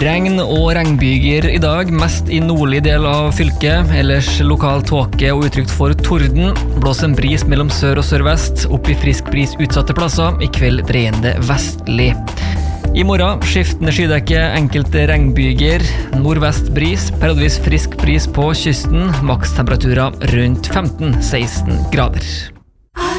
Regn og regnbyger I dag, mest I nordlig del av fylket, ellers lokal tåke og utrygt for torden. Blåser en bris mellom sør og sørvest, opp I frisk bris utsatte plasser, I kveld dreiende vestlig. I morgen skiftende skydekke, enkelte regnbyger, nordvest bris, periodvis frisk bris på kysten, makstemperaturer rundt 15-16 grader.